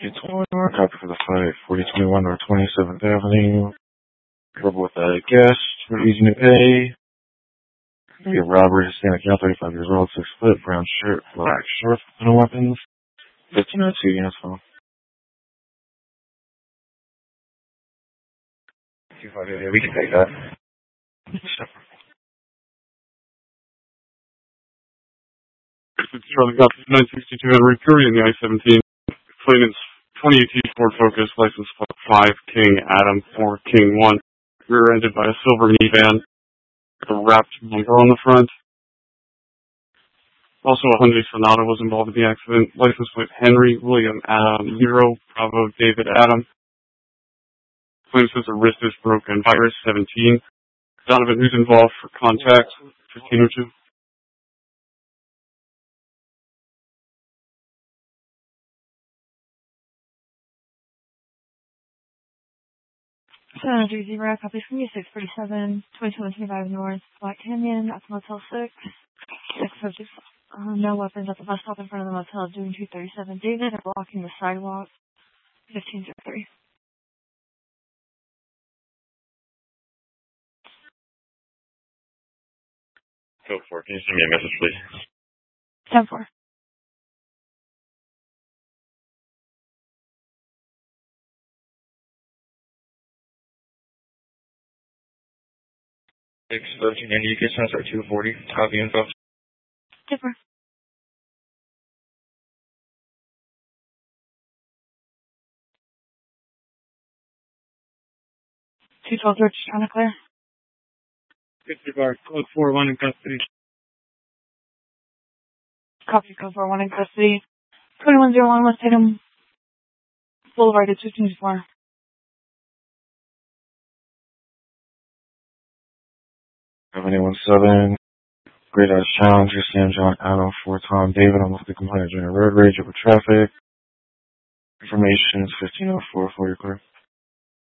21 North, copy for the fight. 4021 North 27th Avenue. Trouble with that guest. Easy to pay. Be a robbery, Hispanic male, 35 years old, 6 foot, brown shirt, black shorts, no weapons. 1502, units phone. 258, we can take that. It's Charlie Got 962 Henry Curry in the I-17. Claimant's 2018 Ford Focus, license plate 5 King Adam 4 King 1. Rear-ended by a silver minivan with a wrapped bumper on the front. Also, a Hyundai Sonata was involved in the accident. License plate Henry William Adam 0 Bravo David Adam. Claims that the wrist is broken. Virus 17. Donovan, who's involved for contact 1502. San Andreas Zebra, copy from you, 647, 2225 North, Black Canyon, that's Motel 6. 650, no weapons at the bus stop in front of the motel, doing 237 David, and blocking the sidewalk, 1503. Go for it. Can you send me a message, please? 10-4. And you can send us at 240. Copy info. 10-4. 212 George, trying to clear. 50 bar, code 4-1 in custody. Copy, code 4-1 in custody. 2101 West Tatum Boulevard, it's 15-4. Anyone 7. Great Eyes Challenger, Sam John Adam, 4 Tom David, on the complaint during a road rage over traffic. Information is 1504 for your clear.